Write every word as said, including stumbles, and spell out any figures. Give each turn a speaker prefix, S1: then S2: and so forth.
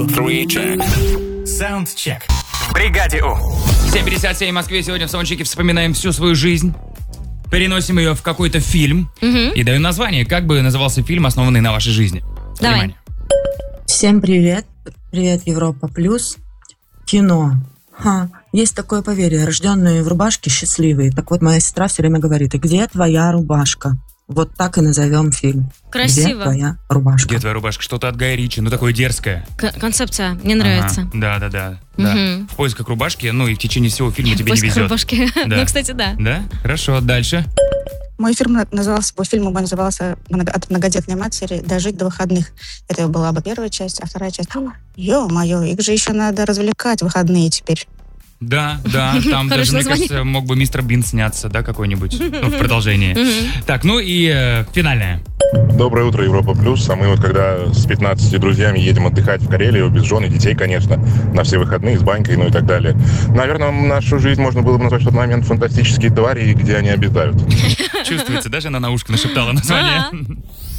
S1: Three check.
S2: Soundcheck. В бригаде У.
S3: семь пятьдесят семь в Москве. Сегодня в саундчеке вспоминаем всю свою жизнь. Переносим ее в какой-то фильм. Угу. И даем название. Как бы назывался фильм, основанный на вашей жизни?
S4: Давай.
S3: Внимание.
S5: Всем привет. Привет, Европа Плюс. Кино. Ха. Есть такое поверье. Рожденные в рубашке счастливые. Так вот, моя сестра все время говорит: и где твоя рубашка? Вот так и назовем фильм.
S4: Красиво.
S5: Где твоя рубашка?
S3: Где твоя рубашка? Что-то от Гая Ричи, ну такое дерзкое.
S4: К- концепция, мне нравится.
S3: Ага. Да, да, да.
S4: Угу.
S3: да. В поисках рубашки, ну и в течение всего фильма тебе не везет.
S4: рубашки.
S3: Да.
S4: Ну, кстати, да.
S3: Да? Хорошо, дальше.
S6: Мой фильм назывался, по фильму мой назывался «От многодетной матери дожить до выходных». Это была бы первая часть, а вторая часть... Ё-моё, их же еще надо развлекать в выходные теперь.
S3: Да, да, там даже, мне кажется, мог бы мистер Бин сняться, да, какой-нибудь, ну, в продолжении. Так, ну и э, финальное.
S7: Доброе утро, Европа Плюс. А мы вот когда с пятнадцатью друзьями едем отдыхать в Карелию, без жены, детей, конечно, на все выходные, с банькой, ну и так далее. Наверное, нашу жизнь можно было бы назвать в тот момент «Фантастические твари», где они обитают.
S3: Чувствуется, даже она на ушко нашептала название.